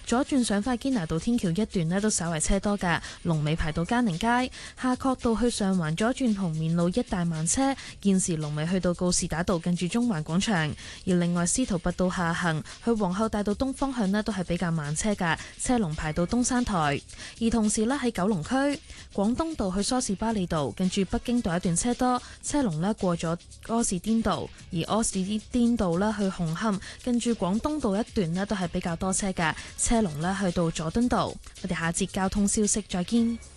左轉上快堅拿道天橋一段呢都稍為車多㗎，龍尾排到嘉寧街。夏慤道去上環左轉紅棉路一帶慢車，現時龍尾去到告士打道近住中環廣場。而另外司徒拔道下行去皇后大道東方向呢都係比較慢車㗎，車龍排到東山台。而同時呢喺九龍區廣東道去梳士巴利道近住北京道一段車多，車龍呢過咗柯士甸道，而柯士甸道呢去紅磡近住廣東道一段呢都係比較多車㗎，車龍呢去到佐敦道。我哋下節交通消息再見。